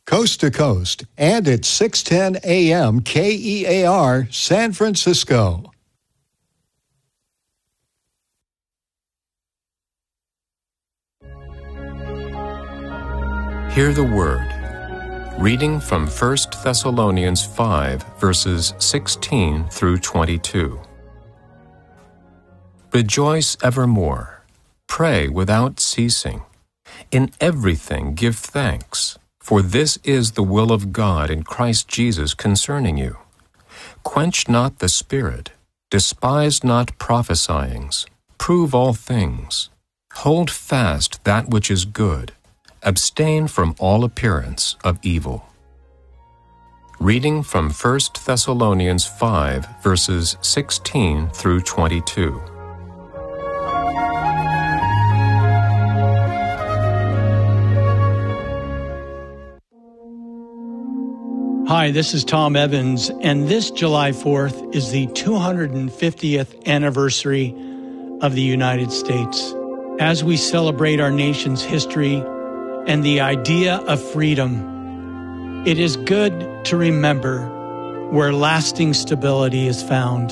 coast to coast, and at 610 AM KEAR, San Francisco. Hear the Word. Reading from 1 Thessalonians 5, verses 16 through 22. Rejoice evermore. Pray without ceasing. In everything give thanks, for this is the will of God in Christ Jesus concerning you. Quench not the Spirit, despise not prophesyings, prove all things. Hold fast that which is good, abstain from all appearance of evil. Reading from 1 Thessalonians 5, verses 16 through 22. Hi, this is Tom Evans, and this July 4th is the 250th anniversary of the United States. As we celebrate our nation's history and the idea of freedom, it is good to remember where lasting stability is found.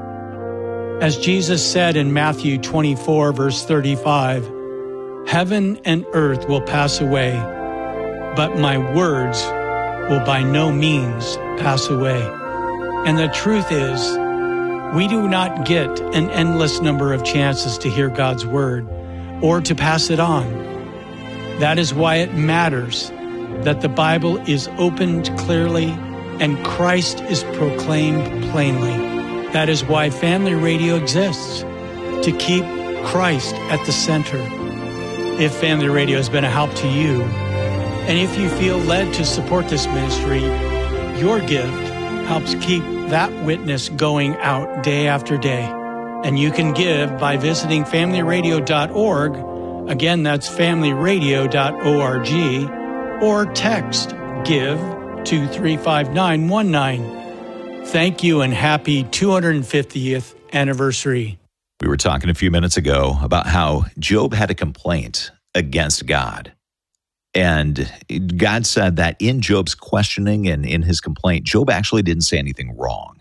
As Jesus said in Matthew 24, verse 35, "Heaven and earth will pass away, but my words will by no means pass away." And the truth is, we do not get an endless number of chances to hear God's word or to pass it on. That is why it matters that the Bible is opened clearly and Christ is proclaimed plainly. That is why Family Radio exists, to keep Christ at the center. If Family Radio has been a help to you, and if you feel led to support this ministry, your gift helps keep that witness going out day after day. And you can give by visiting familyradio.org. Again, that's familyradio.org, or text GIVE to 35919. Thank you and happy 250th anniversary. We were talking a few minutes ago about how Job had a complaint against God. And God said that in Job's questioning and in his complaint, Job actually didn't say anything wrong.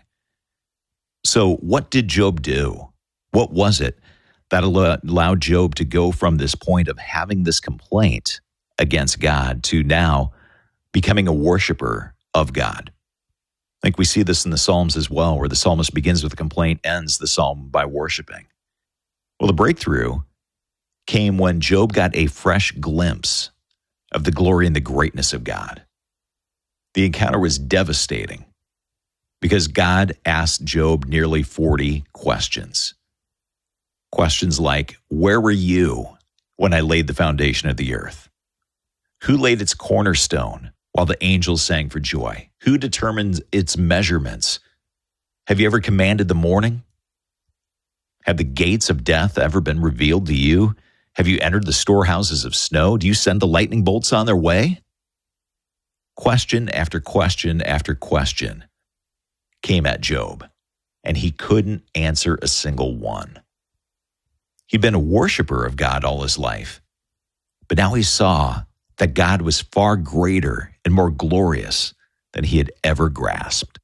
So what did Job do? What was it that allowed Job to go from this point of having this complaint against God to now becoming a worshiper of God? I think we see this in the Psalms as well, where the psalmist begins with a complaint, ends the psalm by worshiping. Well, the breakthrough came when Job got a fresh glimpse of the glory and the greatness of God. The encounter was devastating because God asked Job nearly 40 questions. Questions like, where were you when I laid the foundation of the earth? Who laid its cornerstone while the angels sang for joy? Who determines its measurements? Have you ever commanded the morning? Have the gates of death ever been revealed to you? Have you entered the storehouses of snow? Do you send the lightning bolts on their way? Question after question after question came at Job, and he couldn't answer a single one. He'd been a worshiper of God all his life, but now he saw that God was far greater and more glorious than he had ever grasped.